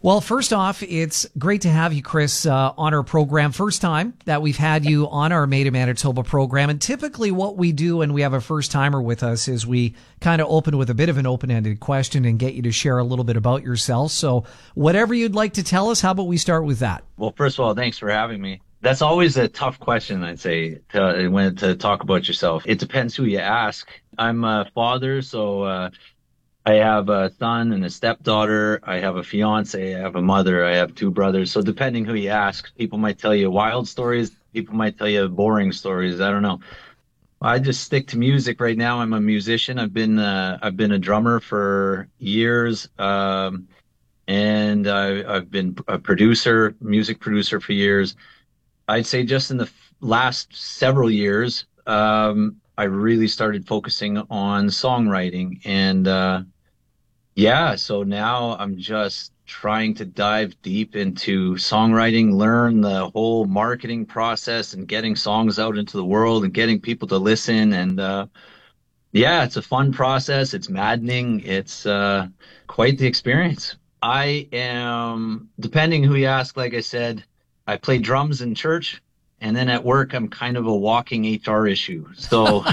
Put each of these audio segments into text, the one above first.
Well, first off, it's great to have you, Chris, on our program. First time that we've had you on our Made in Manitoba program. And typically what we do when we have a first timer with us is we kind of open with a bit of an open-ended question and get you to share a little bit about yourself. So whatever you'd like to tell us, how about we start with that? Well, first of all, thanks for having me. That's always a tough question, I'd say, to talk about yourself. It depends who you ask. I'm a father, so I have a son and a stepdaughter. I have a fiance. I have a mother. I have two brothers. So depending who you ask, people might tell you wild stories. People might tell you boring stories. I don't know. I just stick to music right now. I'm a musician. I've been a drummer for years, and I've been a producer, music producer for years. I'd say just in the last several years, I really started focusing on songwriting and yeah, so now I'm just trying to dive deep into songwriting, learn the whole marketing process and getting songs out into the world and getting people to listen. And yeah, it's a fun process. It's maddening. It's quite the experience. I am, depending who you ask, like I said, I play drums in church. And then at work, I'm kind of a walking HR issue. So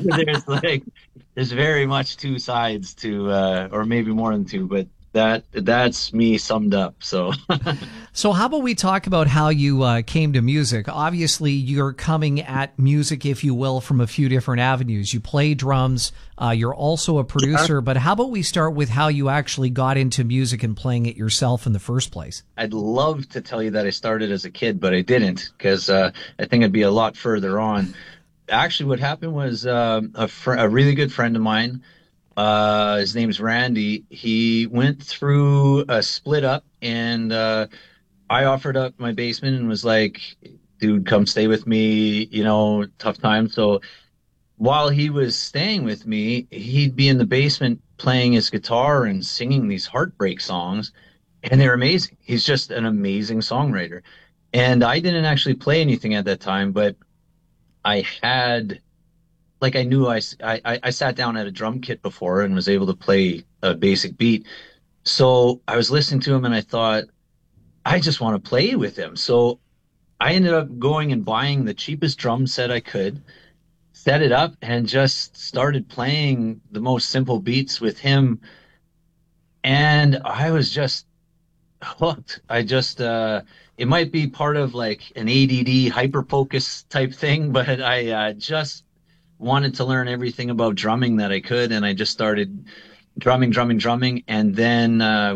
there's very much two sides to, or maybe more than two, but that's me summed up. So, So how about we talk about how you came to music? Obviously, you're coming at music, if you will, from a few different avenues. You play drums. You're also a producer. But how about we start with how you actually got into music and playing it yourself in the first place? I'd love to tell you that I started as a kid, but I didn't because I think I'd be a lot further on. Actually, what happened was a really good friend of mine. His name's Randy. He went through a split up, and I offered up my basement and was like, "Dude, come stay with me." Tough time. So while he was staying with me, he'd be in the basement playing his guitar and singing these heartbreak songs, and they're amazing. He's just an amazing songwriter. And I didn't actually play anything at that time, but I had like I knew I sat down at a drum kit before and was able to play a basic beat. So I was listening to him and I thought, I just want to play with him. So I ended up going and buying the cheapest drum set I could, set it up, and just started playing the most simple beats with him. And I was just hooked. It might be part of like an ADD hyper focus type thing, but I just wanted to learn everything about drumming that I could, and I just started drumming, drumming, drumming, and then